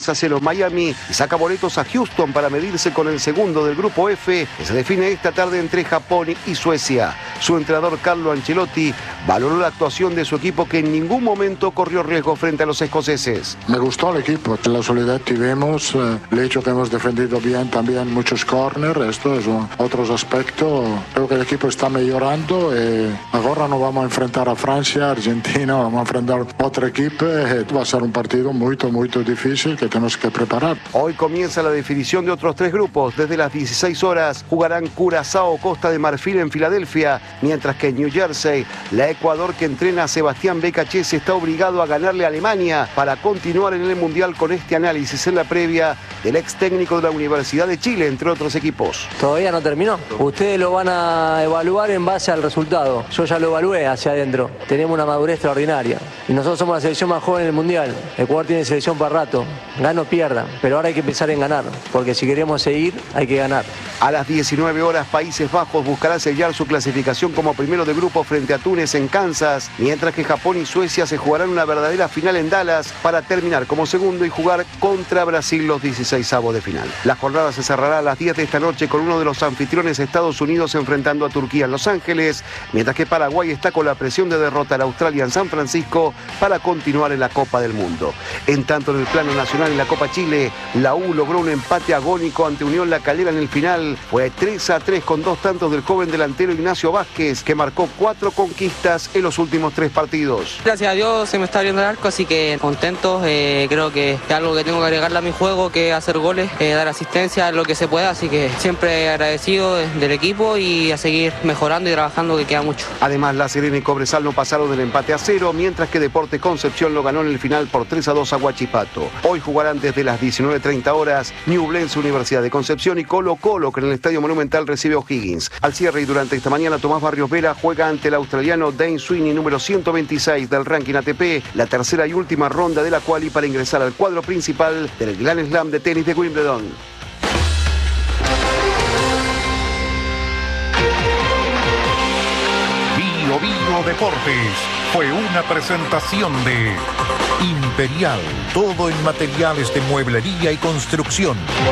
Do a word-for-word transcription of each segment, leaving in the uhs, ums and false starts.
dos a cero Miami y saca boletos a Houston para medirse con el segundo del grupo F, que se define esta tarde entre Japón y Suecia. Su entrenador Carlo Ancelotti valoró la actuación de su equipo, que en ningún momento corrió riesgo frente a los escoceses. Me gustó el equipo, la solidez tuvimos, eh, el hecho que hemos defendido bien también muchos corners, esto es un, otros aspectos. Creo que el equipo está mejorando y ahora nos vamos a enfrentar a Francia, Argentina, vamos a enfrentar a otro equipo. Eh, va a ser un partido muy, muy difícil que tenemos que preparar. Hoy comienza la definición de otros tres grupos. Desde las dieciséis horas jugarán Curazao, Costa de Marfil en Filadelfia, mientras que en New Jersey, la Ecuador que entrena a Sebastián Becachese está obligado a ganarle a Alemania para continuar en el Mundial, con este análisis en la previa del ex técnico de la Universidad de Chile, entre otros equipos. Todavía no terminó. Ustedes lo van a evaluar en base al resultado. Yo ya lo evalué hacia adentro. Tenemos una madurez extraordinaria. Y nosotros somos la selección más joven del Mundial. Ecuador tiene selección para rato. Gana o pierda. Pero ahora hay que pensar en ganar. Porque si queremos seguir, hay que ganar. A las diecinueve horas, Países Bajos buscará sellar su clasificación como primero de grupo frente a Túnez en Kansas, mientras que Japón y Suecia se jugarán una verdadera final en Dallas para terminar como segundo y jugar contra Brasil los dieciseisavos de final. La jornada se cerrará a las diez de esta noche con uno de los anfitriones, Estados Unidos, enfrentando a Turquía en Los Ángeles, mientras que Paraguay está con la presión de derrotar a Australia en San Francisco para continuar en la Copa del Mundo. En tanto, en el plano nacional, en la Copa Chile, la U logró un empate agónico ante Unión La Calera en el final. Fue tres a tres con dos tantos del joven delantero Ignacio Vázquez, que marcó cuatro conquistas en los últimos tres partidos. Gracias a Dios se me está abriendo el arco, así que contento. Eh, creo que es algo que tengo que agregarle a mi juego, que es hacer goles, eh, dar asistencia, lo que se pueda, así que siempre agradecido del equipo y a seguir mejorando y trabajando, que queda mucho. Además, La Serena y Cobresal no pasaron del empate a cero, mientras que Deportes Concepción lo ganó en el final por tres a dos a Huachipato. Hoy jugarán desde las diecinueve treinta horas Ñublense, Universidad de Concepción, y Colo Colo, que en el Estadio Monumental recibe a O'Higgins. Al cierre y durante esta mañana, Tomás Barrios Vera juega ante el australiano Dane Sweeney, número ciento veintiséis del ranking A T P, la tercera y última ronda de la quali para ingresar al cuadro principal del Grand Slam de tenis de Wimbledon. Bio Bio Deportes fue una presentación de Imperial, todo en materiales de mueblería y construcción.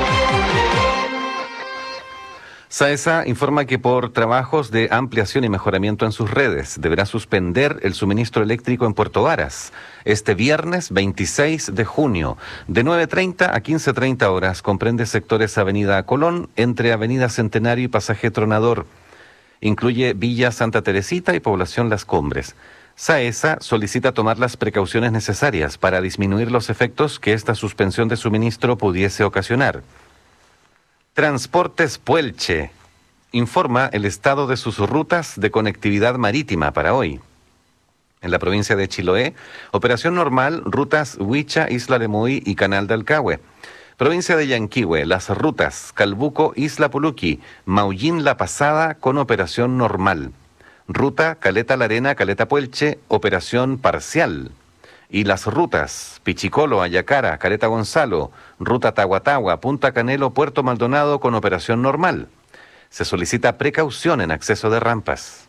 SAESA informa que por trabajos de ampliación y mejoramiento en sus redes deberá suspender el suministro eléctrico en Puerto Varas este viernes veintiséis de junio de nueve treinta a quince treinta horas. Comprende sectores Avenida Colón entre Avenida Centenario y Pasaje Tronador. Incluye Villa Santa Teresita y Población Las Cumbres. SAESA solicita tomar las precauciones necesarias para disminuir los efectos que esta suspensión de suministro pudiese ocasionar. Transportes Puelche informa el estado de sus rutas de conectividad marítima para hoy. En la provincia de Chiloé, operación normal, rutas Huicha, Isla Lemuí y Canal de Alcahue. Provincia de Yanquihue, las rutas Calbuco, Isla Puluqui, Maullín La Pasada con operación normal. Ruta Caleta La Arena, Caleta Puelche, operación parcial. Y las rutas Pichicolo, Ayacara, Caleta Gonzalo, ruta Tahuatahua, Punta Canelo, Puerto Maldonado con operación normal. Se solicita precaución en acceso de rampas.